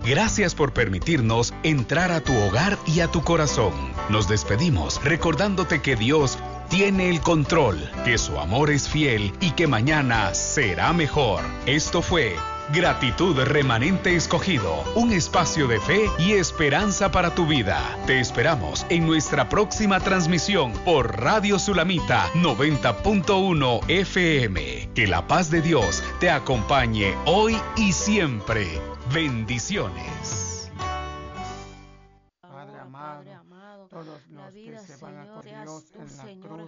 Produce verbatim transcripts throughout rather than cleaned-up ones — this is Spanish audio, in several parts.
Gracias por permitirnos entrar a tu hogar y a tu corazón. Nos despedimos recordándote que Dios tiene el control, que su amor es fiel y que mañana será mejor. Esto fue Gratitud Remanente Escogido, un espacio de fe y esperanza para tu vida. Te esperamos en nuestra próxima transmisión por Radio Sulamita noventa punto uno F M. Que la paz de Dios te acompañe hoy y siempre. Bendiciones. Padre amado, todos los que se van a con Dios en la cruz,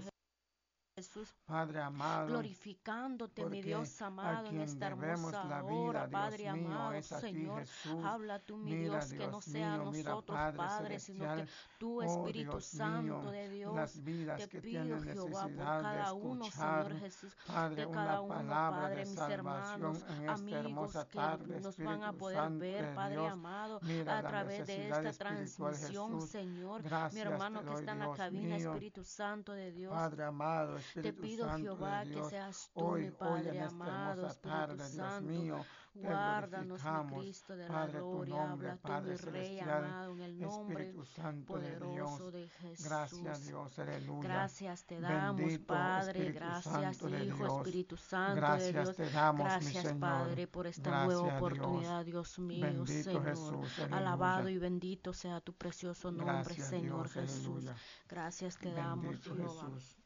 Jesús, Padre amado, glorificándote, mi Dios amado, en esta hermosa la vida, hora, Dios Padre mío, amado, es a ti, Señor, Jesús. habla tú, mi Mira, Dios, que Dios no sea mío, mira, nosotros, Padre Padre, sino que tú, oh, Espíritu Dios Santo mío, de Dios, las vidas te que pido, tienen Jehová, por necesidad cada de uno, escuchar, Señor Jesús, Padre, de una cada uno, palabra Padre, de mis salvación hermanos, en esta amigos hermosa que tarde, nos van a Espíritu poder Santo ver, de Padre Dios. amado, Mira a la través de necesidad esta espiritual, transmisión, Jesús. Señor, Gracias mi hermano te que doy, está en la Dios cabina, mío. Espíritu Santo de Dios. Padre amado, Te Espíritu pido, Santo Jehová, de que Dios, seas tú, hoy, mi hoy Padre en esta amado, hermosa Espíritu tarde, Dios Santo. mío, te Guárdanos, mi glorificamos, Cristo de la Padre, tu gloria. nombre, Habla tú, Padre mi Rey celestial, amado, en el nombre Espíritu Santo de poderoso Dios. de Jesús. Gracias, Dios, aleluya. Gracias te damos, Bendito Padre. Espíritu Gracias, Santo de Hijo, Dios. Espíritu Santo Gracias de Dios. te damos, mi Gracias, Señor. Padre, por esta Gracias, nueva Dios. oportunidad, Dios mío, Bendito Señor. Jesús, aleluya. Alabado y bendito sea tu precioso nombre, Gracias, Señor Dios, Jesús. aleluya. Gracias te damos, Bendito Jehová. Jesús.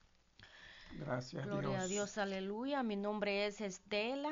Gracias, Gloria Dios. a Dios, aleluya. Mi nombre es Estela.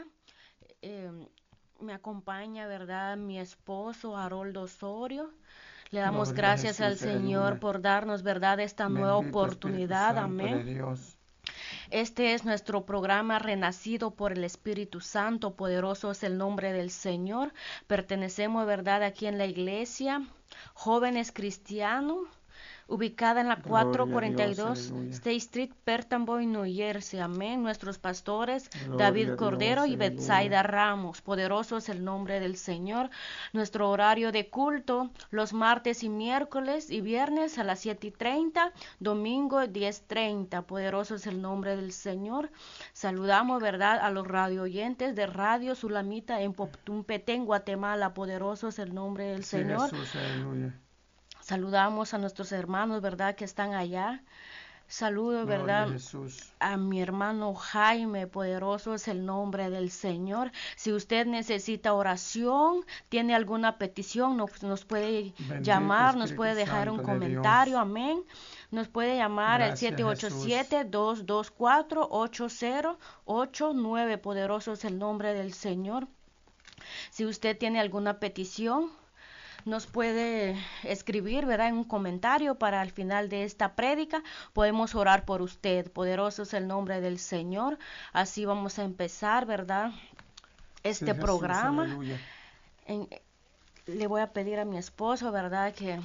Eh, me acompaña, ¿verdad?, mi esposo Haroldo Osorio. Le damos Gloria a gracias al Jesús, Señor aleluya. por darnos, ¿verdad?, esta nueva Bendito oportunidad. Espíritu Santo de Amén. Dios. Este es nuestro programa Renacido por el Espíritu Santo. Poderoso es el nombre del Señor. Pertenecemos, ¿verdad?, aquí en la iglesia Jóvenes Cristianos, ubicada en la Gloria a cuatrocientos cuarenta y dos Dios, aleluya. State Street, Pertamboy, New Jersey. Amén. Nuestros pastores, Gloria David a Cordero Dios, y aleluya. Betsaida Ramos. Poderoso es el nombre del Señor. Nuestro horario de culto, los martes y miércoles y viernes a las siete y treinta, domingo diez treinta. Poderoso es el nombre del Señor. Saludamos, ¿verdad?, a los radio oyentes de Radio Sulamita en Poptumpetén, Guatemala. Poderoso es el nombre del Sí, Señor. Jesús, aleluya. Saludamos a nuestros hermanos, ¿verdad?, que están allá. Saludo, Gloria ¿verdad?, a Jesús. a mi hermano Jaime. Poderoso es el nombre del Señor. Si usted necesita oración, tiene alguna petición, nos, nos puede Bendito llamar, nos Espíritu puede dejar un Santo de comentario. Dios. Amén. Nos puede llamar al Gracias, siete ocho siete, dos dos cuatro, ocho cero ocho nueve. Poderoso es el nombre del Señor. Si usted tiene alguna petición, nos puede escribir, ¿verdad?, en un comentario para al final de esta prédica. Podemos orar por usted. Poderoso es el nombre del Señor. Así vamos a empezar, ¿verdad?, este Sí, Jesús, programa. aleluya. En- le voy a pedir a mi esposo, ¿verdad?, que,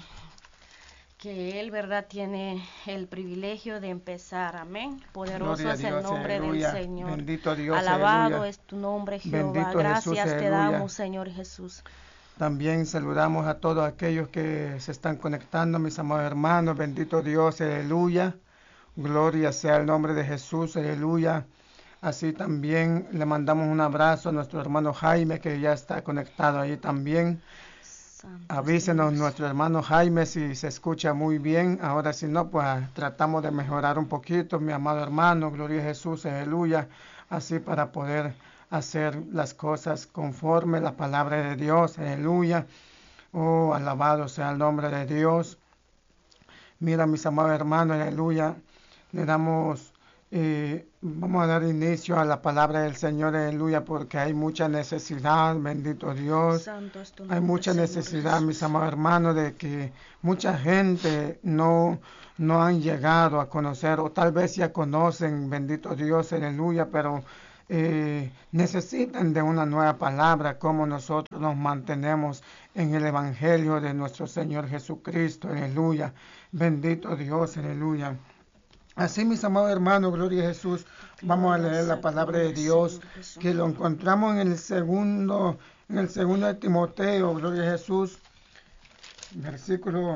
que él, ¿verdad?, tiene el privilegio de empezar. Amén. Poderoso Gloria a es el Dios, nombre aleluya. del Señor. Bendito Dios, Alabado aleluya. es tu nombre, Jehová. Bendito Jesús, Gracias te aleluya. damos, Señor Jesús. También saludamos a todos aquellos que se están conectando, mis amados hermanos. Bendito Dios, aleluya. Gloria sea el nombre de Jesús, aleluya. Así también le mandamos un abrazo a nuestro hermano Jaime, que ya está conectado ahí también. Santo Avísenos Dios. nuestro hermano Jaime si se escucha muy bien. Ahora si no, pues tratamos de mejorar un poquito, mi amado hermano. Gloria a Jesús, aleluya. Así para poder hacer las cosas conforme la palabra de Dios, aleluya. Oh, alabado sea el nombre de Dios. Mira, mis amados hermanos, aleluya. Le damos, eh, vamos a dar inicio a la palabra del Señor, aleluya, porque hay mucha necesidad, bendito Dios. Santo es tu Hay nombre, mucha Señor necesidad, Jesús. mis amados hermanos, de que mucha gente no, no han llegado a conocer, o tal vez ya conocen, bendito Dios, aleluya, pero eh, necesitan de una nueva palabra, como nosotros nos mantenemos en el Evangelio de nuestro Señor Jesucristo, aleluya. Bendito Dios, aleluya. Así, mis amados hermanos, gloria a Jesús, vamos a leer la palabra de Dios, que lo encontramos en el segundo, en el segundo de Timoteo, gloria a Jesús, versículo,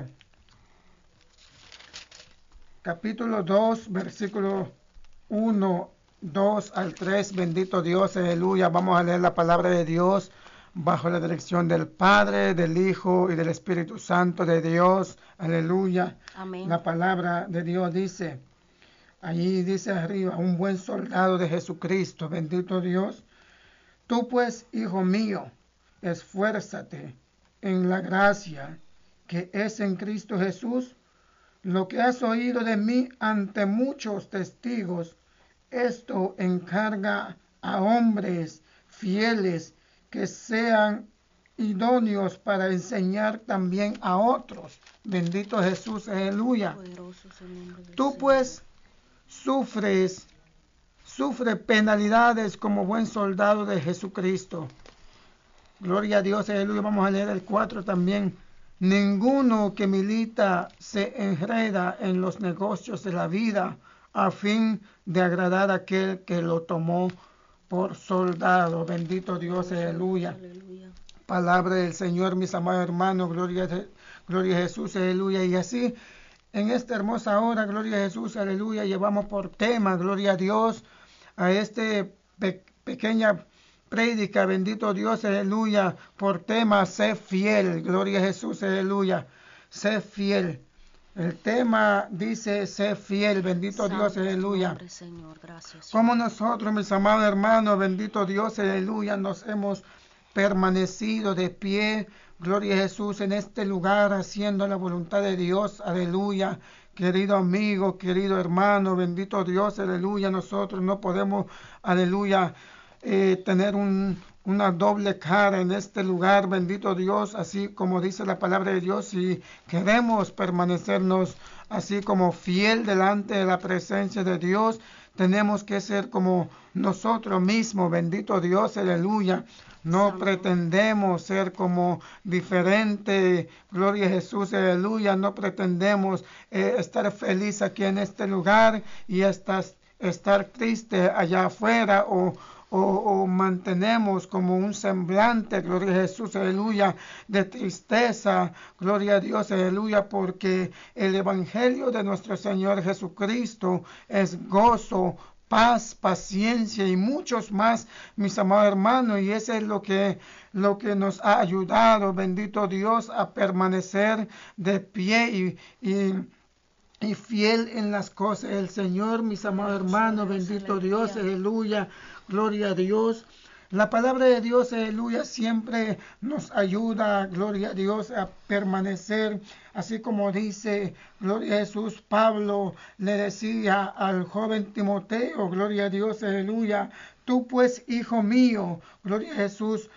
capítulo dos, versículo uno, dos al tres, bendito Dios, aleluya. Vamos a leer la palabra de Dios, bajo la dirección del Padre, del Hijo y del Espíritu Santo de Dios. Aleluya. Amén. La palabra de Dios dice, allí dice arriba, un buen soldado de Jesucristo, bendito Dios. Tú pues, hijo mío, esfuérzate en la gracia que es en Cristo Jesús. Lo que has oído de mí ante muchos testigos, esto encarga a hombres fieles que sean idóneos para enseñar también a otros. Bendito Jesús, aleluya. Tú pues sufres, sufre penalidades como buen soldado de Jesucristo. Gloria a Dios, aleluya. Vamos a leer el cuatro también. Ninguno que milita se enreda en los negocios de la vida a fin de agradar a aquel que lo tomó por soldado. Bendito Dios, aleluya. aleluya. Palabra del Señor, mis amados hermanos, gloria, gloria a Jesús, aleluya. Y así, en esta hermosa hora, gloria a Jesús, aleluya, llevamos por tema, gloria a Dios, a este pe- pequeña prédica, bendito Dios, aleluya, por tema, sé fiel, gloria a Jesús, aleluya, sé fiel. El tema dice, sé fiel, bendito Santo Dios, aleluya. Nombre, Señor, gracias. Como nosotros, mis amados hermanos, bendito Dios, aleluya, nos hemos permanecido de pie, gloria a Jesús, en este lugar, haciendo la voluntad de Dios, aleluya. Querido amigo, querido hermano, bendito Dios, aleluya, nosotros no podemos, aleluya, eh, tener un... una doble cara en este lugar, bendito Dios, así como dice la palabra de Dios, si queremos permanecernos así como fiel delante de la presencia de Dios, tenemos que ser como nosotros mismos, bendito Dios, aleluya. No Santo. Pretendemos ser como diferente, gloria a Jesús, aleluya. No pretendemos eh, estar feliz aquí en este lugar y estar, estar triste allá afuera o O, o mantenemos como un semblante, gloria a Jesús, aleluya, de tristeza, gloria a Dios, aleluya, porque el Evangelio de nuestro Señor Jesucristo es gozo, paz, paciencia y muchos más, mis amados hermanos, y eso es lo que, lo que nos ha ayudado, bendito Dios, a permanecer de pie y, y y fiel en las cosas del Señor, mis amados hermanos, bendito Dios, aleluya, gloria a Dios. La palabra de Dios, aleluya, siempre nos ayuda, gloria a Dios, a permanecer, así como dice, gloria a Jesús, Pablo le decía al joven Timoteo, gloria a Dios, aleluya, tú pues, hijo mío, gloria a Jesús,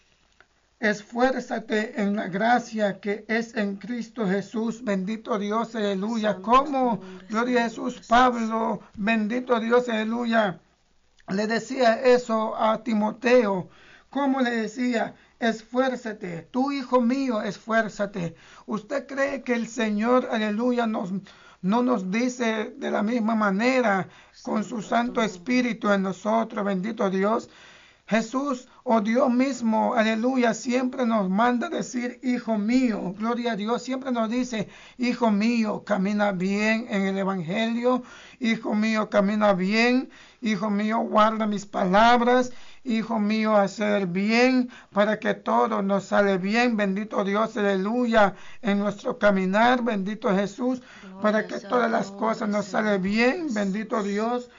esfuérzate en la gracia que es en Cristo Jesús, bendito Dios, aleluya. Como, gloria a Jesús, Pablo, bendito Dios, aleluya, le decía eso a Timoteo. ¿Cómo le decía? Esfuérzate, tú hijo mío, esfuérzate. ¿Usted cree que el Señor, aleluya, nos, no nos dice de la misma manera con su Santo Espíritu en nosotros, bendito Dios? Jesús, oh Dios mismo, aleluya, siempre nos manda decir, hijo mío, gloria a Dios, siempre nos dice, hijo mío, camina bien en el Evangelio, hijo mío, camina bien, hijo mío, guarda mis palabras, hijo mío, hacer bien para que todo nos sale bien, bendito Dios, aleluya, en nuestro caminar, bendito Jesús, gloria para que todas las cosas nos salen bien, bendito Dios.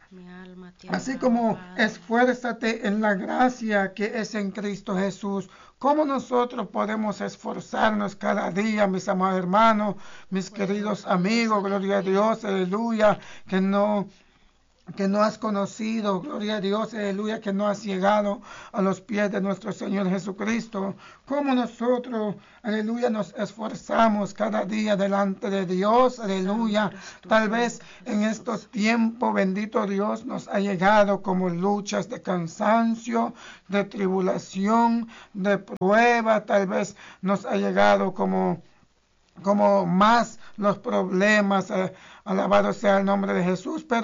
Así como esfuérzate en la gracia que es en Cristo Jesús. ¿Cómo nosotros podemos esforzarnos cada día, mis amados hermanos, mis queridos amigos, gloria a Dios, aleluya, que no... que no has conocido, gloria a Dios, aleluya, que no has llegado a los pies de nuestro Señor Jesucristo? ¿Cómo nosotros, aleluya, nos esforzamos cada día delante de Dios, aleluya? Tal vez en estos tiempos, bendito Dios, nos ha llegado como luchas de cansancio, de tribulación, de prueba, tal vez nos ha llegado como... como más los problemas, eh, alabado sea el nombre de Jesús, pero